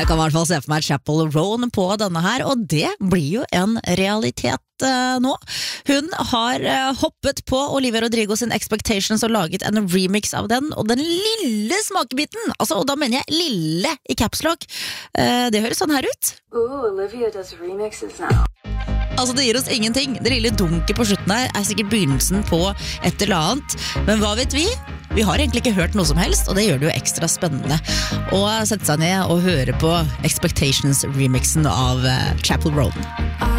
Jeg kan I hvert fall se for meg Chappell Roan på denne her, og det blir jo en realitet nå. Hun har hoppet på Olivia Rodrigo sin Expectations og laget en remix av den, og den lille smakebiten, altså, og da mener jeg lille I caps lock, det høres sånn her ut. Olivia does remixes now. Altså, det gir oss ingenting. Det lille dunket på slutten her sikkert begynnelsen på et eller annet, men hva vet vi? Vi har egentlig ikke hørt noe som helst, og det gjør det jo ekstra spennende å sette seg ned og høre på Expectations remixen av Chappell Roan.